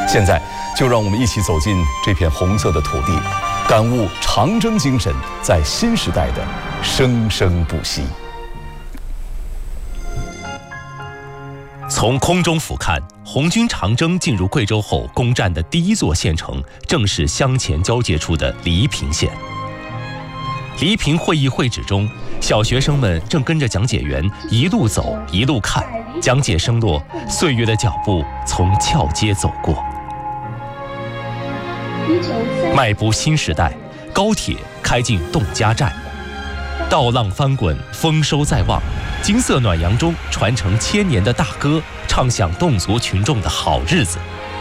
现在就让我们一起走进这片红色的土地，感悟长征精神在新时代的生生不息。 从空中俯瞰，红军长征进入贵州后攻占的第一座县城，正是乡前交界处的黎平县。黎平会议会址中，小学生们正跟着讲解员一路走一路看，讲解声落，岁月的脚步从桥街走过。迈步新时代，高铁开进侗家寨，稻浪翻滚，丰收在望，金色暖阳中传承千年的大歌，唱响侗族群众的好日子。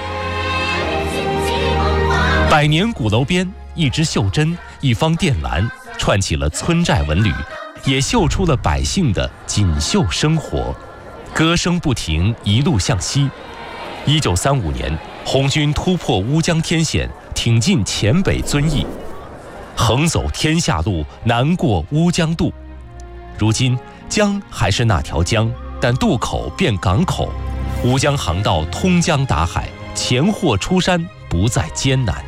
百年鼓楼边，一支袖珍，一方靛蓝，串起了村寨文旅，也绣出了百姓的锦绣生活。歌声不停，一路向西。1935年，红军突破乌江天险，挺进黔北遵义，横走天下路，难过乌江渡。如今江还是那条江，但渡口变港口，乌江航道通江达海，前货出山不再艰难。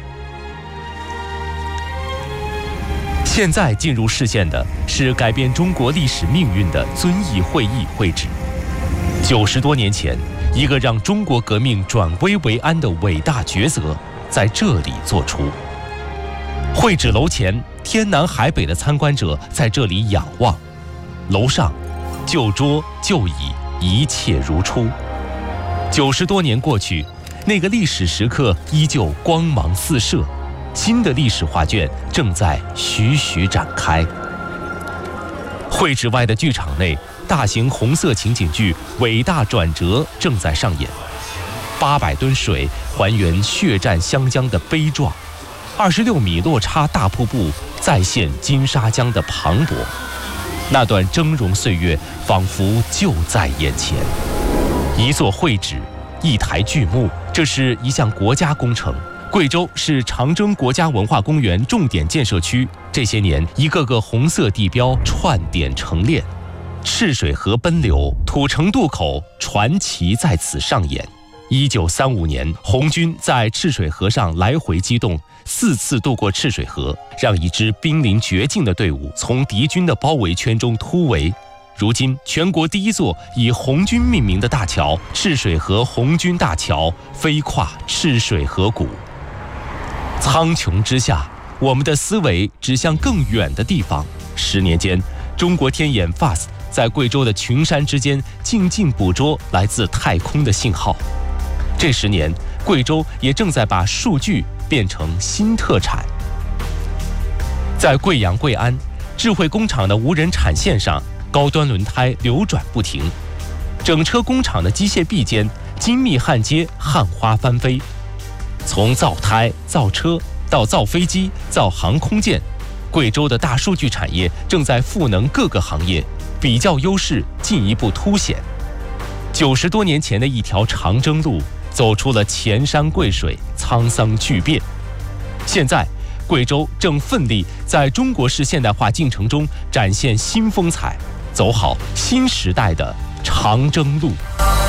现在进入视线的是改变中国历史命运的遵义会议会址。90多年前，一个让中国革命转危为安的伟大抉择在这里做出。会址楼前，天南海北的参观者在这里仰望，楼上旧桌旧椅，一切如初。90多年过去，那个历史时刻依旧光芒四射，新的历史画卷正在徐徐展开。会址外的剧场内，大型红色情景剧《伟大转折》正在上演。800吨水还原血战湘江的悲壮，26米落差大瀑布再现金沙江的磅礴。那段峥嵘岁月仿佛就在眼前。一座会址，一台剧目，这是一项国家工程。贵州是长征国家文化公园重点建设区，这些年一个个红色地标串点成链，赤水河奔流，土城渡口传奇在此上演。1935年，红军在赤水河上来回机动，4次渡过赤水河，让一支濒临绝境的队伍从敌军的包围圈中突围。如今，全国第一座以红军命名的大桥——赤水河红军大桥，飞跨赤水河谷。苍穹之下，我们的思维指向更远的地方。10年间，中国天眼 FAST 在贵州的群山之间静静捕捉来自太空的信号。这10年，贵州也正在把数据变成新特产。在贵阳贵安，智慧工厂的无人产线上，高端轮胎流转不停，整车工厂的机械臂间，精密焊接焊花翻飞。从造胎、造车到造飞机、造航空舰，贵州的大数据产业正在赋能各个行业，比较优势进一步凸显。90多年前的一条长征路，走出了前山贵水，沧桑巨变。现在，贵州正奋力在中国式现代化进程中展现新风采，走好新时代的长征路。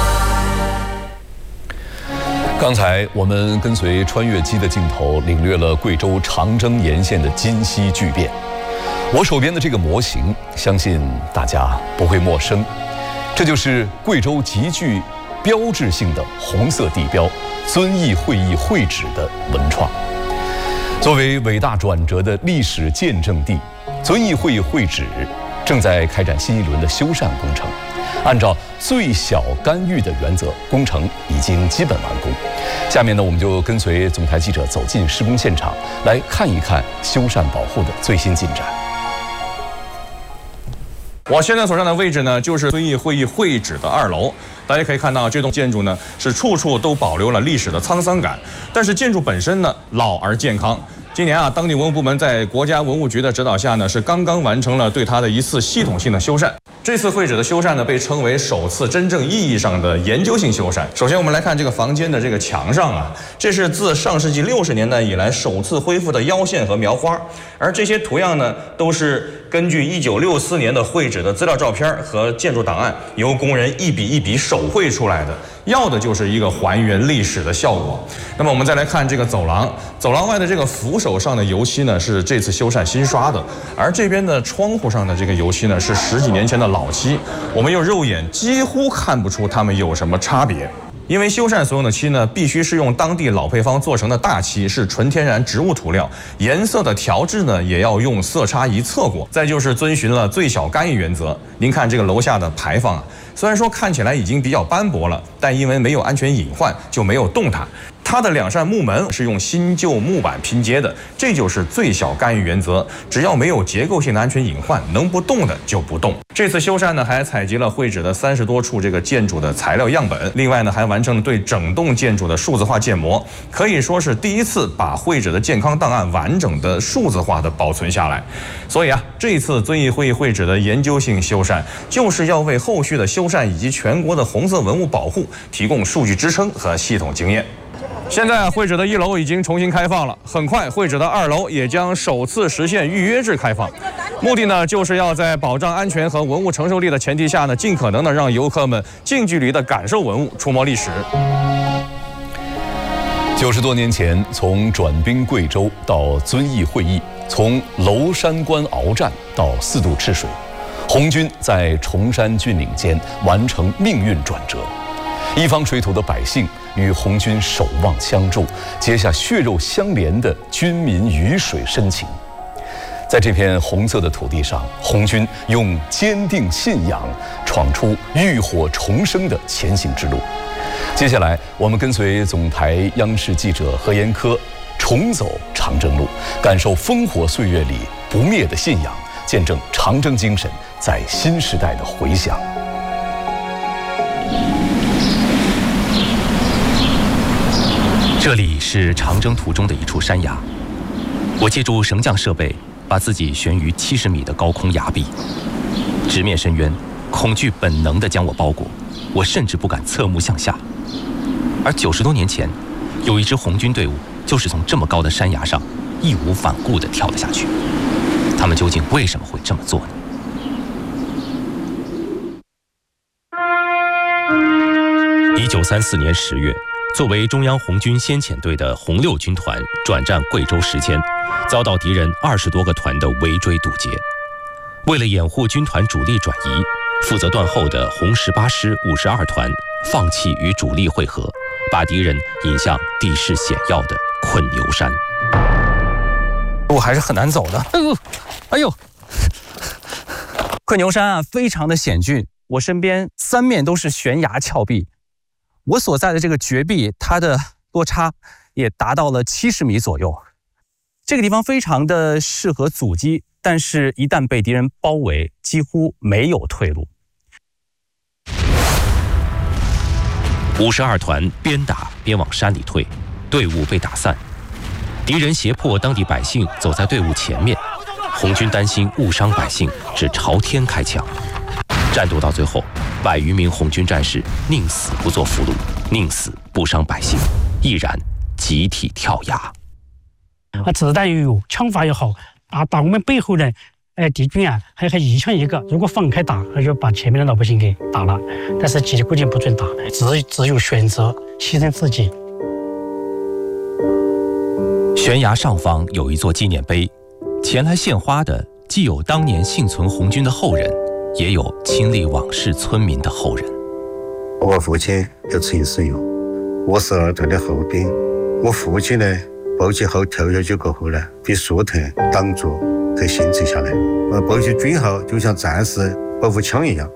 刚才我们跟随穿越机的镜头，领略了贵州长征沿线的今昔巨变。我手边的这个模型，相信大家不会陌生，这就是贵州极具标志性的红色地标遵义会议会址的文创。作为伟大转折的历史见证地，遵义会议会址正在开展新一轮的修缮工程。按照最小干预的原则，工程已经基本完工。下面呢，我们就跟随总台记者走进施工现场，来看一看修缮保护的最新进展。 我现在所站的位置呢，就是遵义会议会址的2楼。大家可以看到，这栋建筑呢是处处都保留了历史的沧桑感，但是建筑本身呢老而健康。 今年啊，当地文物部门在国家文物局的指导下呢，是刚刚完成了对它的一次系统性的修缮。这次会址的修缮呢，被称为首次真正意义上的研究性修缮。首先，我们来看这个房间的这个墙上啊，这是自上世纪60年代以来首次恢复的腰线和描花，而这些图样呢，都是根据1964年的会址的资料照片和建筑档案，由工人一笔一笔手绘出来的。要的就是一个还原历史的效果。那么我们再来看这个走廊，走廊外的这个扶手上的油漆呢是这次修缮新刷的，而这边的窗户上的这个油漆呢是10几年前的老漆，我们用肉眼几乎看不出它们有什么差别。因为修缮所用的漆呢，必须是用当地老配方做成的大漆，是纯天然植物涂料，颜色的调制呢也要用色差仪测过。再就是遵循了最小干预原则。您看这个楼下的牌坊啊，虽然说看起来已经比较斑驳了，但因为没有安全隐患，就没有动它。它的2扇木门是用新旧木板拼接的，这就是最小干预原则。只要没有结构性的安全隐患，能不动的就不动。这次修缮呢，还采集了会址的30多处这个建筑的材料样本，另外呢，还完成了对整栋建筑的数字化建模，可以说是第一次把会址的健康档案完整的数字化的保存下来。所以啊，这次遵义会议会址的研究性修缮，就是要为后续的修缮以及全国的红色文物保护提供数据支撑和系统经验。现在会址的1楼已经重新开放了，很快会址的2楼也将首次实现预约制开放。目的呢，就是要在保障安全和文物承受力的前提下呢，尽可能的让游客们近距离的感受文物，触摸历史。 90多年前，从转兵贵州到遵义会议，从娄山关鏖战到4渡赤水，红军在崇山峻岭间完成命运转折。一方水土的百姓与红军守望相助，结下血肉相连的军民鱼水深情。在这片红色的土地上，红军用坚定信仰闯出浴火重生的前行之路。接下来，我们跟随总台央视记者何延科重走长征路，感受烽火岁月里不灭的信仰，见证长征精神在新时代的回响。 这里是长征途中的一处山崖，我借助绳降设备，把自己悬于70米的高空崖壁，直面深渊，恐惧本能地将我包裹，我甚至不敢侧目向下。而90多年前，有一支红军队伍就是从这么高的山崖上义无反顾地跳了下去。他们究竟为什么会这么做呢？1934年10月。作为中央红军先遣队的红六军团转战贵州时迁，遭到敌人20多个团的围追堵截。为了掩护军团主力转移，负责断后的红18师52团放弃与主力会合，把敌人引向地势险要的困牛山。 路还是很难走的。哎呦，困牛山啊，非常的险峻，我身边3面都是悬崖峭壁。我所在的这个绝壁，它的落差也达到了70米左右。这个地方非常的适合阻击，但是一旦被敌人包围，几乎没有退路。 52团边打边往山里退，队伍被打散，敌人胁迫当地百姓走在队伍前面，红军担心误伤百姓，只朝天开枪。战斗到最后，100余名红军战士宁死不做俘虏，宁死不伤百姓，毅然集体跳崖。 子弹又有，枪法又好，打我们背后的敌军啊，还一枪一个，如果放开打，那就把前面的老百姓给打了。但是纪律规定不准打，只有选择牺牲自己。 悬崖上方有一座纪念碑，前来献花的既有当年幸存红军的后人，也有亲历往事村民的后人。 我父亲叫陈世勇，我是2队的后兵。我父亲呢，爆击后跳下去过后呢，被树藤挡住，才幸存下来。爆击军后就像战士保护枪一样。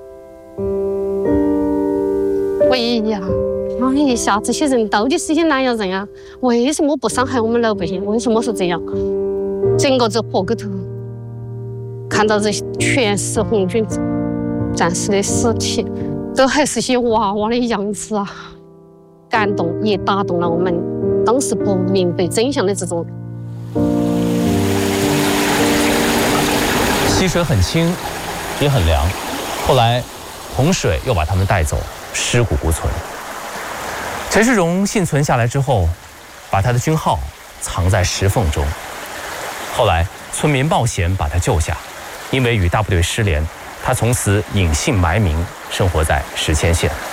回忆呀，一下这些人到底是些哪样人啊？为什么不伤害我们老百姓？为什么是这样？整个这河沟头，看到这全是红军战士的尸体，都还是些娃娃的样子啊！感动也打动了我们当时不明白真相的这种溪水很清，也很凉。后来，洪水又把他们带走，尸骨无存。陈世荣幸存下来之后，把他的军号藏在石缝中。后来，村民冒险把他救下，因为与大部队失联，他从此隐姓埋名，生活在石阡县。